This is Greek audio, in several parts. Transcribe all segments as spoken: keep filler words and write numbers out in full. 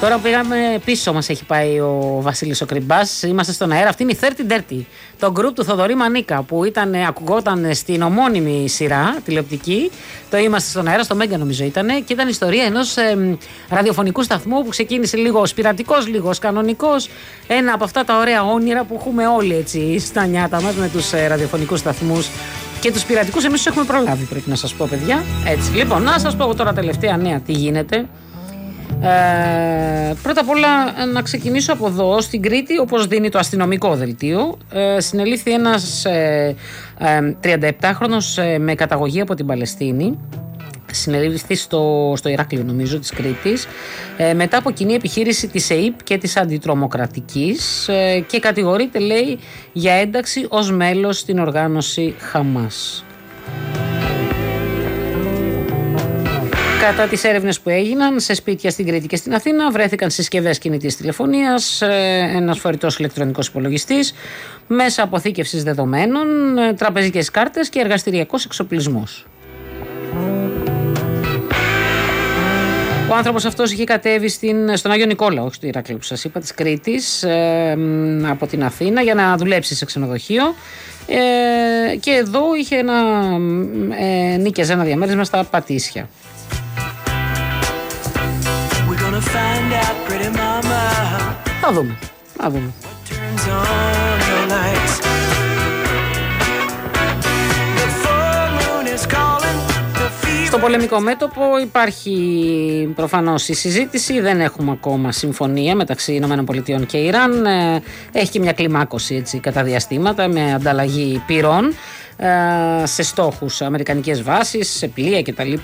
Τώρα πήγαμε πίσω, μας έχει πάει ο Βασίλης ο Κρυμπάς. Είμαστε στον αέρα. Αυτή είναι η thirty Dirty. Το group του Θοδωρή Μανίκα που ήταν, ακουγόταν στην ομώνυμη σειρά τηλεοπτική. Το Είμαστε στον αέρα, στο Μέγκα νομίζω ήταν. Και ήταν η ιστορία ενός ε, ραδιοφωνικού σταθμού που ξεκίνησε λίγο πειρατικός, λίγο κανονικός. Ένα από αυτά τα ωραία όνειρα που έχουμε όλοι έτσι στα νιάτα μας με τους ε, ραδιοφωνικούς σταθμούς. Και τους πειρατικούς εμείς τους έχουμε προλάβει, πρέπει να σας πω, παιδιά. Έτσι. Λοιπόν, να σας πω τώρα τελευταία νέα τι γίνεται. Ε, πρώτα απ' όλα να ξεκινήσω από εδώ. Στην Κρήτη, όπως δίνει το αστυνομικό δελτίο, ε, συνελήφθη ένας ε, ε, τριανταεπτάχρονος ε, με καταγωγή από την Παλαιστίνη. Συνελήφθη στο, στο Ηράκλειο νομίζω της Κρήτης ε, μετά από κοινή επιχείρηση της ΕΥΠ και της Αντιτρομοκρατικής ε, και κατηγορείται, λέει, για ένταξη ως μέλος στην οργάνωση Χαμάς. Κατά τις έρευνες που έγιναν σε σπίτια στην Κρήτη και στην Αθήνα βρέθηκαν συσκευές κινητής τηλεφωνίας, ένας φορητός ηλεκτρονικός υπολογιστής, μέσα αποθήκευσης δεδομένων, τραπεζικές κάρτες και εργαστηριακός εξοπλισμός. Ο άνθρωπος αυτός είχε κατέβει στην, στον Άγιο Νικόλαο, όχι στο Ηράκλειο που σας είπα, της Κρήτης, ε, από την Αθήνα για να δουλέψει σε ξενοδοχείο. Ε, και εδώ είχε ένα, ε, νίκιαζε ένα διαμέρισμα στα Πατήσια. Θα δούμε, θα δούμε. Στο πολεμικό μέτωπο υπάρχει προφανώς η συζήτηση, δεν έχουμε ακόμα συμφωνία μεταξύ ΗΠΑ και Ιράν. Έχει και μια κλιμάκωση έτσι, κατά διαστήματα με ανταλλαγή πυρών σε στόχους, αμερικανικές βάσεις, σε πλοία κτλ.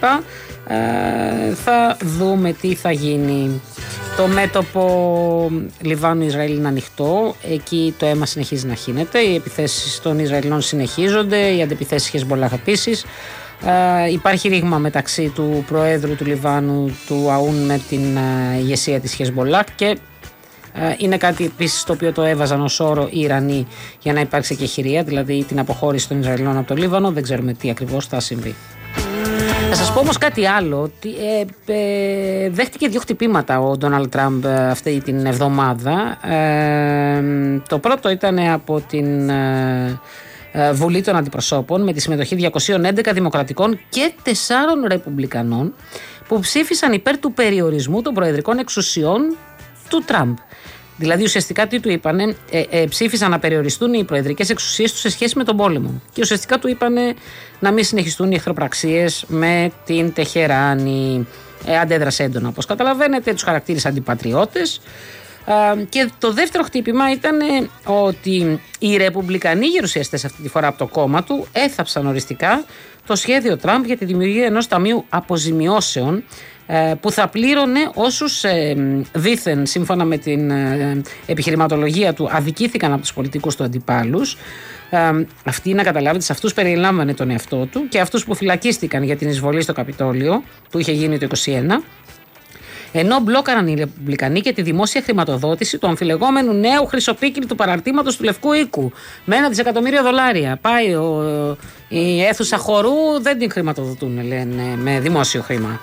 Θα δούμε τι θα γίνει. Το μέτωπο Λιβάνου-Ισραήλ είναι ανοιχτό. Εκεί το αίμα συνεχίζει να χύνεται. Οι επιθέσεις των Ισραηλινών συνεχίζονται. Οι αντεπιθέσεις Χεσμπολάχ επίσης. Uh, υπάρχει ρήγμα μεταξύ του Προέδρου του Λιβάνου, του Αούν, με την uh, ηγεσία της Χεσμπολάχ και uh, είναι κάτι επίσης το οποίο το έβαζαν ως όρο οι Ιρανοί για να υπάρξει και χειρία, δηλαδή την αποχώρηση των Ισραηλινών από το Λίβανο. Δεν ξέρουμε τι ακριβώς θα συμβεί. Θα σας πω όμως κάτι άλλο, ότι ε, ε, δέχτηκε δύο χτυπήματα ο Ντόναλντ Τραμπ αυτή την εβδομάδα. Ε, το πρώτο ήταν από την ε, Βουλή των Αντιπροσώπων με τη συμμετοχή διακοσίων έντεκα δημοκρατικών και τεσσάρων ρεπουμπλικανών που ψήφισαν υπέρ του περιορισμού των προεδρικών εξουσιών του Τραμπ. Δηλαδή ουσιαστικά τι του είπανε, ε, ε, ψήφισαν να περιοριστούν οι προεδρικές εξουσίες τους σε σχέση με τον πόλεμο και ουσιαστικά του είπανε να μην συνεχιστούν οι εχθροπραξίες με την Τεχεράνη. Ε, αντέδρασε έντονα, όπως καταλαβαίνετε, τους χαρακτήρισε αντιπατριώτες. Uh, και το δεύτερο χτύπημα ήταν ότι οι ρεπουμπλικανοί γερουσιαστές αυτή τη φορά από το κόμμα του έθαψαν οριστικά το σχέδιο Τραμπ για τη δημιουργία ενός ταμείου αποζημιώσεων uh, που θα πλήρωνε όσους uh, δήθεν σύμφωνα με την uh, επιχειρηματολογία του αδικήθηκαν από τους πολιτικούς του αντιπάλους. Uh, αυτοί, να καταλάβετε, σε αυτούς περιλάμβανε τον εαυτό του και αυτούς που φυλακίστηκαν για την εισβολή στο Καπιτόλιο που είχε γίνει το είκοσι ένα. Ενώ μπλόκαραν οι Ρεπουμπλικανοί και τη δημόσια χρηματοδότηση του αμφιλεγόμενου νέου χρυσοπίκυλου του παραρτήματος του Λευκού Οίκου με ένα δισεκατομμύριο δολάρια. Πάει ο, η αίθουσα χορού, δεν την χρηματοδοτούν, λένε, με δημόσιο χρήμα.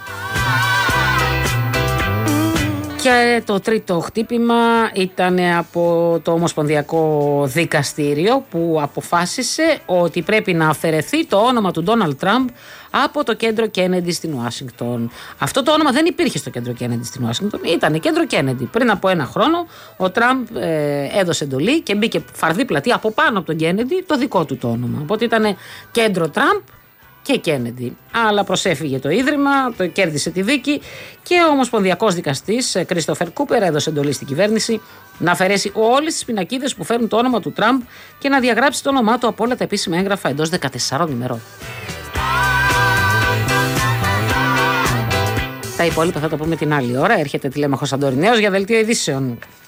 Και το τρίτο χτύπημα ήταν από το Ομοσπονδιακό Δικαστήριο που αποφάσισε ότι πρέπει να αφαιρεθεί το όνομα του Ντόναλντ Τραμπ από το κέντρο Κέννεντι στην Ουάσιγκτον. Αυτό το όνομα δεν υπήρχε στο κέντρο Κέννεντι στην Ουάσιγκτον, ήταν κέντρο Κέννεντι. Πριν από ένα χρόνο ο Τραμπ ε, έδωσε εντολή και μπήκε φαρδί πλατεία από πάνω από τον Κέννεντι το δικό του το όνομα. Οπότε ήταν κέντρο Τραμπ και Κέννεντι. Αλλά προσέφυγε το ίδρυμα, το κέρδισε τη δίκη και ο Ομοσπονδιακός Δικαστής Κρίστοφερ Κούπερ έδωσε εντολή στην κυβέρνηση να αφαιρέσει όλες τις πινακίδες που φέρνουν το όνομα του Τραμπ και να διαγράψει το όνομά του από όλα τα επίσημα έγγραφα εντός δεκατεσσάρων ημερών. Τα υπόλοιπα θα το πούμε την άλλη ώρα. Έρχεται τηλέμαχος Αντορινέος για δελτίο ειδήσεων.